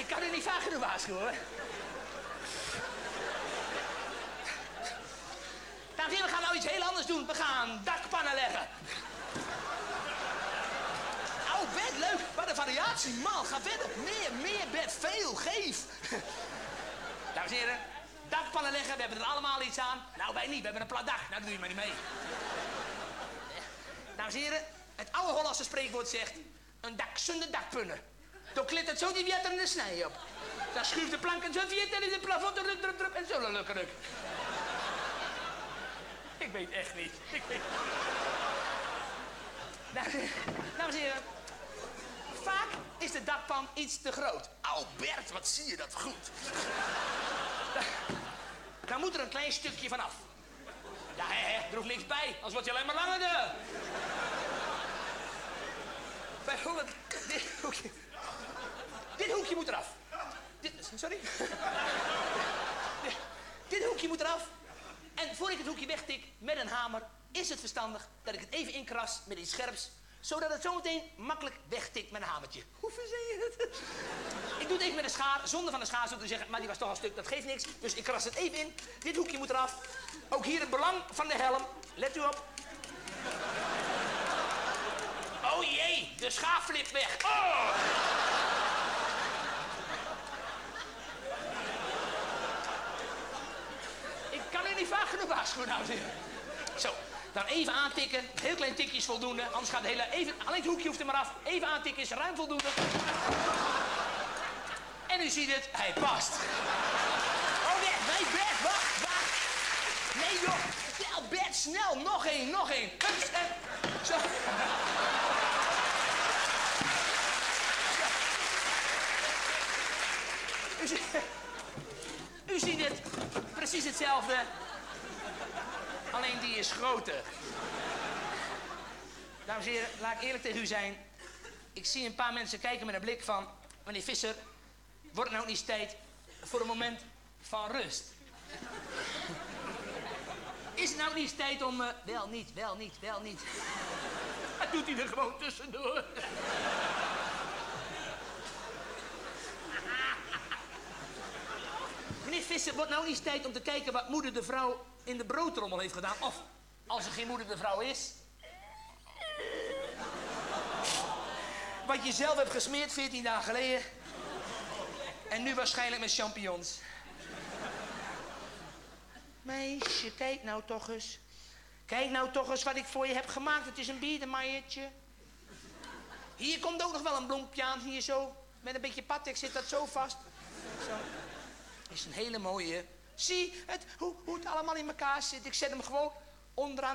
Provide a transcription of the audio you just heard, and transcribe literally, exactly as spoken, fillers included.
Ik kan u niet vaak genoeg waarschuwen, hoor. Dames en heren, we gaan nou iets heel anders doen. We gaan dakpannen leggen. Oh, bed, leuk. Wat een variatie, man. Ga verder. Meer, meer bed. Veel, geef. Dames en heren, dakpannen leggen. We hebben er allemaal iets aan. Nou, wij niet. We hebben een plat dak. Nou, dat doe je maar niet mee. Dames en heren, het oude Hollandse spreekwoord zegt... een dak zonder dakpunnen. Dan klikt het zo die wieter in de snij op. Dan schuift de planken zo vier en in het plafond drup, drup, drup, en zo lukken ruk. Ik weet echt niet. Ik weet... Dames en heren, vaak is de dakpan iets te groot. Albert, wat zie je dat goed. Dan moet er een klein stukje vanaf. Ja, hè, hè, er hoeft niks bij, anders wordt je alleen maar langer de. Bijvoorbeeld, dit hoekje. Dit hoekje moet eraf. Dit, sorry? dit, dit hoekje moet eraf. En voor ik het hoekje wegtik met een hamer, is het verstandig dat ik het even inkras met iets scherps, zodat het zometeen makkelijk wegtikt met een hamertje. Hoe verzin je het? Ik doe het even met een schaar, zonder van de schaar zo te zeggen, maar die was toch al stuk, dat geeft niks. Dus ik kras het even in. Dit hoekje moet eraf. Ook hier het belang van de helm. Let u op. Oh jee, de schaar flipt weg. Oh! Ik kan u niet vaak genoeg waarschuwen, dames en heren. Zo, dan even aantikken. Heel klein tikje is voldoende. Anders gaat het hele... Even, alleen het hoekje hoeft er maar af. Even aantikken is ruim voldoende. En u ziet het, hij past. Oh, Bert, nee, Bert, wacht, wacht. Nee, joh. Snel, Bert, snel. Nog één, nog één. Hups, en... Zo. U ziet, u ziet het. Precies hetzelfde. Alleen die is groter. Dames en heren, laat ik eerlijk tegen u zijn. Ik zie een paar mensen kijken met een blik van... Meneer Visser, wordt het nou niet eens tijd voor een moment van rust? Is het nou niet eens tijd om... Uh, wel niet, wel niet, wel niet. Dat doet hij er gewoon tussendoor. Meneer Visser, wordt nou niet eens tijd om te kijken wat moeder de vrouw in de broodtrommel heeft gedaan? Of, als er geen moeder de vrouw is... Wat je zelf hebt gesmeerd veertien dagen geleden. En nu waarschijnlijk met champignons. Meisje, kijk nou toch eens. Kijk nou toch eens wat ik voor je heb gemaakt. Het is een biedemaiertje. Hier komt ook nog wel een bloempje aan, hier zo. Met een beetje patek zit dat zo vast. Zo. Is een hele mooie. Zie het, hoe, hoe het allemaal in elkaar zit. Ik zet hem gewoon onderaan